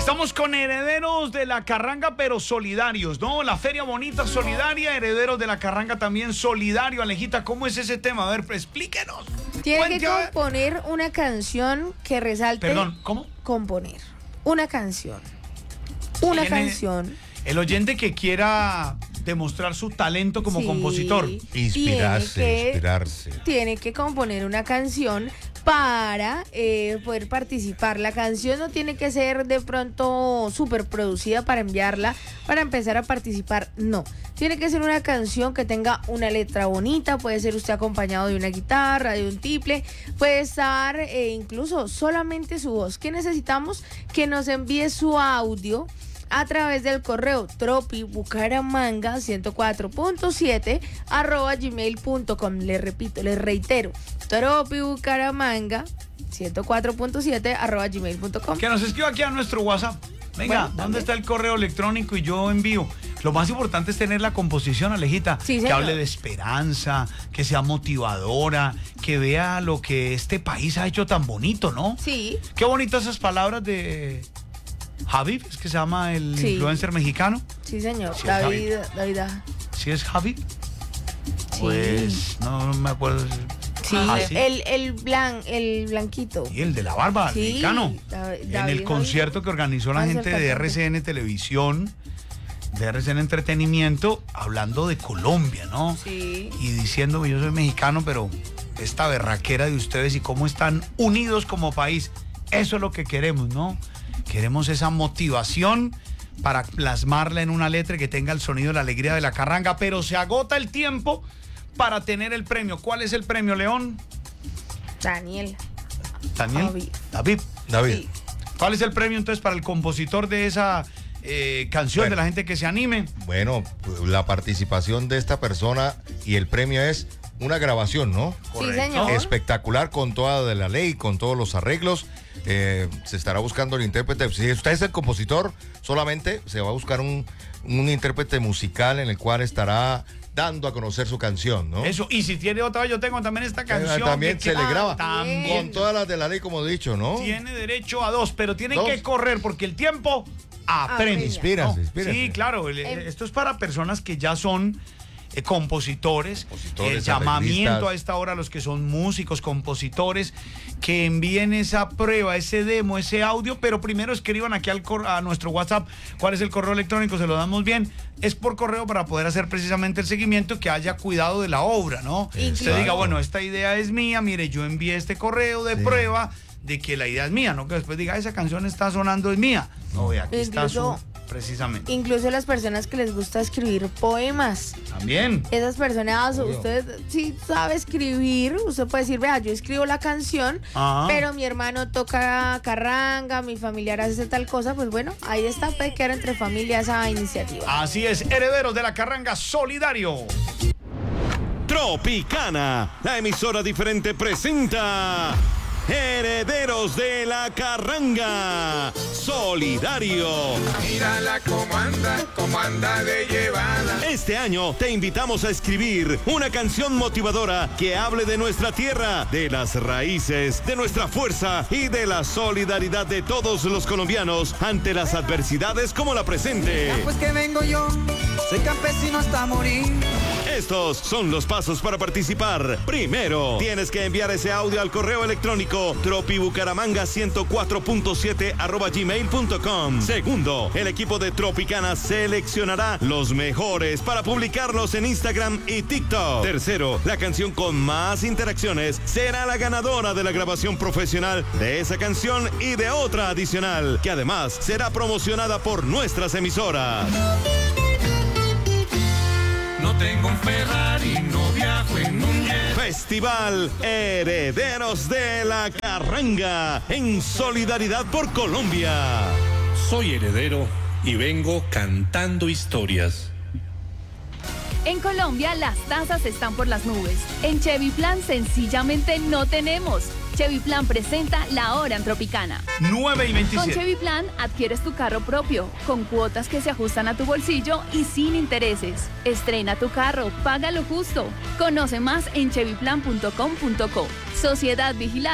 Estamos con Herederos de la Carranga, pero solidarios, ¿no? La feria bonita solidaria, Herederos de la Carranga también solidario. Alejita, ¿cómo es ese tema? A ver, explíquenos. Tiene que componer una canción que resalte. Perdón, ¿cómo? Componer una canción. Una canción. El oyente que quiera demostrar su talento como compositor. Inspirarse. Tiene que componer una canción para poder participar. La canción no tiene que ser de pronto súper producida para enviarla, para empezar a participar, no. Tiene que ser una canción que tenga una letra bonita, puede ser usted acompañado de una guitarra, de un tiple, puede estar incluso solamente su voz. ¿Qué necesitamos? Que nos envíe su audio a través del correo tropibucaramanga104.7 @gmail.com. Les repito, les reitero, tropibucaramanga104.7 @gmail.com. Que nos escriba aquí a nuestro WhatsApp. Venga, Bueno, ¿dónde está el correo electrónico? Y yo envío. Lo más importante es tener la composición, Alejita, sí, que hable de esperanza, que sea motivadora, que vea lo que este país ha hecho tan bonito, ¿no? Sí. Qué bonitas esas palabras de Javi, es que se llama el influencer mexicano. Sí, señor. Sí, David. ¿Sí es Javi? Sí. Pues no me acuerdo. Sí, ¿sí? el blanquito. Y el de la barba, Sí, mexicano. David, en el concierto que organizó la gente de RCN Televisión, de RCN Entretenimiento, hablando de Colombia, ¿no? Sí. Y diciendo que yo soy mexicano, pero esta berraquera de ustedes y cómo están unidos como país, eso es lo que queremos, ¿no? Queremos esa motivación para plasmarla en una letra que tenga el sonido de la alegría de la carranga, pero se agota el tiempo para tener el premio. ¿Cuál es el premio, León? Daniel. David. Sí. ¿Cuál es el premio entonces para el compositor de esa canción, de la gente que se anime? Bueno, la participación de esta persona y el premio es una grabación, ¿no? Sí, señor. Espectacular, con toda de la ley, con todos los arreglos. Se estará buscando el intérprete. Si usted es el compositor, solamente se va a buscar un intérprete musical en el cual estará dando a conocer su canción, ¿no? Eso, y si tiene otra, yo tengo también esta canción. También se le graba. También. Con todas las de la ley, como he dicho, ¿no? Tiene derecho a 2, pero tienen que correr porque el tiempo apremia. Inspírase. Sí, claro, esto es para personas que ya son compositores, el llamamiento arreglistas. a esta hora a los que son músicos, compositores, que envíen esa prueba, ese demo, ese audio, pero primero escriban aquí a nuestro WhatsApp cuál es el correo electrónico, se lo damos bien, es por correo para poder hacer precisamente el seguimiento, que haya cuidado de la obra, ¿no? Usted diga, bueno, esta idea es mía, mire, yo envié este correo de prueba de que la idea es mía, no que después diga, esa canción está sonando, es mía. No, aquí está precisamente. Incluso las personas que les gusta escribir poemas. También. Esas personas, usted sí sabe escribir, usted puede decir, vea, yo escribo la canción, pero mi hermano toca carranga, mi familiar hace tal cosa, pues bueno, ahí está, puede quedar entre familias esa iniciativa. Así es, Herederos de la Carranga solidario. Tropicana, la emisora diferente presenta Herederos de la Carranga solidario. Mírala cómo anda de llevada. Este año te invitamos a escribir una canción motivadora que hable de nuestra tierra, de las raíces, de nuestra fuerza y de la solidaridad de todos los colombianos ante las adversidades como la presente. Pues que vengo yo, soy campesino hasta morir. Estos son los pasos para participar. Primero, tienes que enviar ese audio al correo electrónico tropibucaramanga104.7 @gmail.com. Segundo, el equipo de Tropicana seleccionará los mejores para publicarlos en Instagram y TikTok. Tercero, la canción con más interacciones será la ganadora de la grabación profesional de esa canción y de otra adicional, que además será promocionada por nuestras emisoras. No tengo un Ferrari, no viajo en un jet. Festival Herederos de la Carranga, en solidaridad por Colombia. Soy heredero y vengo cantando historias. En Colombia las tasas están por las nubes. En Chevy Plan sencillamente no tenemos. Chevy Plan presenta La Hora en Tropicana. 9:27. Con Chevy Plan adquieres tu carro propio, con cuotas que se ajustan a tu bolsillo y sin intereses. Estrena tu carro, paga lo justo. Conoce más en chevyplan.com.co. Sociedad Vigilada.